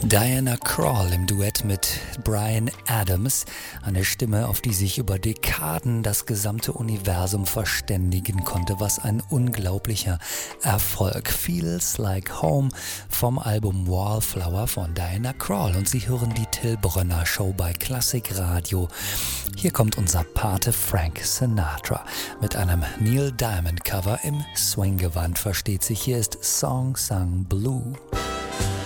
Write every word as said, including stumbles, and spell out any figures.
Diana Krall im Duett mit Bryan Adams, eine Stimme, auf die sich über Dekaden das gesamte Universum verständigen konnte. Was ein unglaublicher Erfolg. Feels Like Home vom Album Wallflower von Diana Krall. Und Sie hören die Till Brönner Show bei Klassik Radio. Hier kommt unser Pate Frank Sinatra mit einem Neil Diamond Cover im Swing-Gewand. Versteht sich, hier ist Song Sung Blue.